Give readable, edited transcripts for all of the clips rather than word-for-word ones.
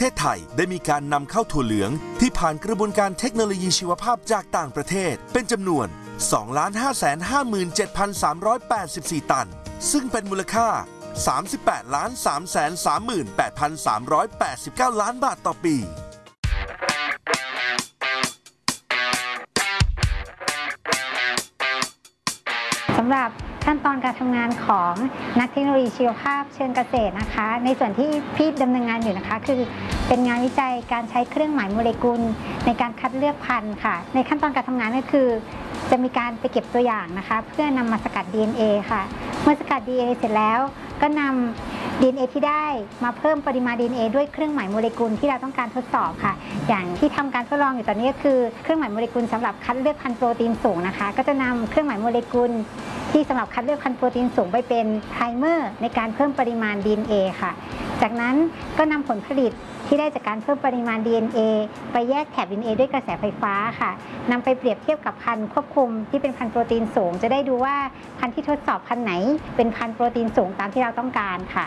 ศไทยได้มีการนำเข้าถั่วเหลืองที่ผ่านกระบวนการเทคโนโลยีชีวภาพจากต่างประเทศเป็นจำนวน 2,557,384 ตันซึ่งเป็นมูลค่า 38,338,389 ล้านบาทต่อปีสำหรับขั้นตอนการทำงานของนักเทคโนโลยีชีวภาพเชิงเกษตรนะคะในส่วนที่พี่ดำเนินงานอยู่นะคะคือเป็นงานวิจัยการใช้เครื่องหมายโมเลกุลในการคัดเลือกพันธุ์ค่ะในขั้นตอนการทำงานก็คือจะมีการไปเก็บตัวอย่างนะคะเพื่อนำมาสกัด DNA ค่ะเมื่อสกัด DNA เสร็จแล้วก็นำ DNA ที่ได้มาเพิ่มปริมาณ DNA ด้วยเครื่องหมายโมเลกุลที่เราต้องการทดสอบค่ะอย่างที่ทำการทดลองอยู่ตอนนี้ก็คือเครื่องหมายโมเลกุลสำหรับคัดเลือกพันธุ์โปรตีนสูงนะคะก็จะนำเครื่องหมายโมเลกุลที่สำหรับคัดเลือกพันธุ์โปรตีนสูงไปเป็นไพรเมอร์ในการเพิ่มปริมาณ DNA ค่ะจากนั้นก็นำผลผลิตที่ได้จากการเพิ่มปริมาณ DNA ไปแยกแถบ DNA ด้วยกระแสไฟฟ้าค่ะนำไปเปรียบเทียบกับพันธุ์ควบคุมที่เป็นพันธุ์โปรตีนสูงจะได้ดูว่าพันธุ์ที่ทดสอบพันธุ์ไหนเป็นพันธุ์โปรตีนสูงตามที่เราต้องการค่ะ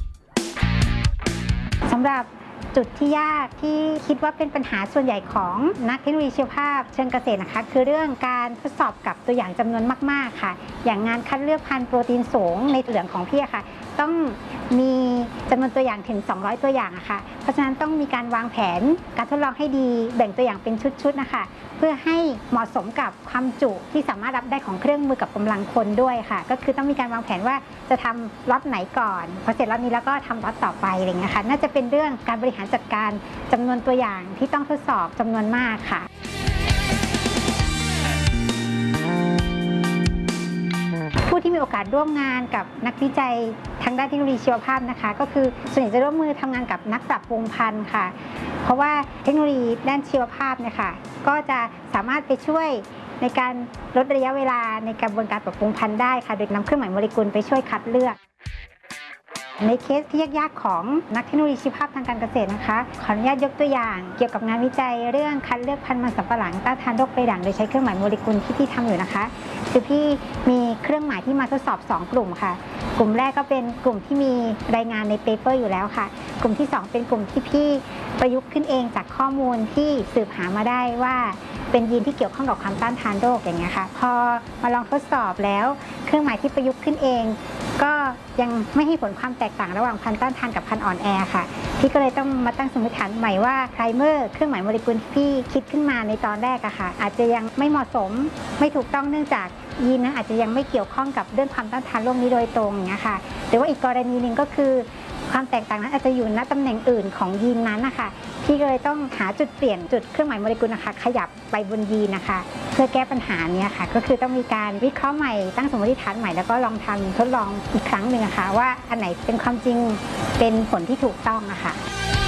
สำหรับจุดที่ยากที่คิดว่าเป็นปัญหาส่วนใหญ่ของนักเทคโนโลยีชีวภาพเชิงเกษตรนะคะคือเรื่องการทดสอบกับตัวอย่างจำนวนมากๆค่ะอย่างงานคัดเลือกพันธุ์โปรตีนสูงในเหลืองของพี่ค่ะต้องมีจำนวนตัวอย่างถึง200ตัวอย่างค่ะเพราะฉะนั้นต้องมีการวางแผนการทดลองให้ดีแบ่งตัวอย่างเป็นชุดๆนะคะเพื่อให้เหมาะสมกับความจุที่สามารถรับได้ของเครื่องมือกับกำลังคนด้วยค่ะก็คือต้องมีการวางแผนว่าจะทำล็อตไหนก่อนพอเสร็จล็อตนี้แล้วก็ทำล็อตต่อไปอะไรอย่างเงี้ยค่ะน่าจะเป็นเรื่องการบริหารจัดการจำนวนตัวอย่างที่ต้องทดสอบจำนวนมากค่ะผู้ที่มีโอกาสร่วมงานกับนักวิจัยทางด้านเทคโนโลยีชีวภาพนะคะก็คือส่วนใหญ่จะร่วมมือทำงานกับนักปรับปรุงพันธุ์ค่ะเพราะว่าเทคโนโลยีด้านชีวภาพเนี่ยค่ะก็จะสามารถไปช่วยในการลดระยะเวลาในกระบวนการปรับปรุงพันธุ์ได้ค่ะโดยนำเครื่องหมายโมเลกุลไปช่วยคัดเลือกในเคสที่ยากๆของนักเทคโนโลยีชีวภาพทางการเกษตรนะคะขออนุญาตยกตัวอย่างเกี่ยวกับงานวิจัยเรื่องคัดเลือกพันธุ์มันสำปะหลังต้านทานโรคใบด่างโดยใช้เครื่องหมายโมเลกุลที่พี่ทำอยู่นะคะคือพี่มีเครื่องหมายที่มาทดสอบ2กลุ่มค่ะกลุ่มแรกก็เป็นกลุ่มที่มีรายงานในเปเปอร์อยู่แล้วค่ะกลุ่มที่2เป็นกลุ่มที่พี่ประยุกต์ขึ้นเองจากข้อมูลที่สืบหามาได้ว่าเป็นยีนที่เกี่ยวข้องกับความต้านทานโรคอย่างเงี้ยค่ะพอมาลองทดสอบแล้วเครื่องหมายที่ประยุกต์ขึ้นเองก็ยังไม่ให้ผลความแตกต่างระหว่างพันธุ์ต้านทานกับพันธุ์อ่อนแอค่ะพี่ก็เลยต้องมาตั้งสมมติฐานใหม่ว่าไพรเมอร์เครื่องหมายโมเลกุลที่พี่คิดขึ้นมาในตอนแรกอะค่ะอาจจะยังไม่เหมาะสมไม่ถูกต้องเนื่องจากยีนนั้นอาจจะยังไม่เกี่ยวข้องกับเรื่องความต้านทานโรคนี้โดยตรงอย่างเงี้ยค่ะหรือว่าอีกกรณีหนึ่งก็คือความแตกต่างนั้นอาจจะอยู่ณตำแหน่งอื่นของยีนนั้นนะคะพี่ก็เลยต้องหาจุดเปลี่ยนจุดเครื่องหมายโมเลกุลนะคะขยับไปบนยีนนะคะเพื่อแก้ปัญหานี้ค่ะก็คือต้องมีการวิเคราะห์ใหม่ตั้งสมมติฐานใหม่แล้วก็ลองทำทดลองอีกครั้งหนึ่งค่ะว่าอันไหนเป็นความจริงเป็นผลที่ถูกต้องนะคะ